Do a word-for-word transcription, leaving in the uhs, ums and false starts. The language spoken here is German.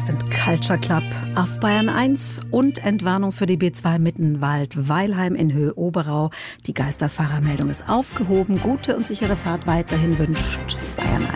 Das sind Culture Club auf Bayern eins und Entwarnung für die B zwei Mittenwald-Weilheim in Höhe Oberau. Die Geisterfahrermeldung ist aufgehoben. Gute und sichere Fahrt weiterhin wünscht